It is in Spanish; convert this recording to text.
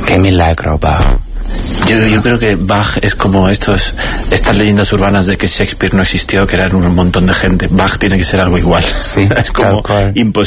Qué milagro, Bach. Yo creo que Bach es como estas leyendas urbanas de que Shakespeare no existió, que eran un montón de gente. Bach tiene que ser algo igual. Sí, es como imposible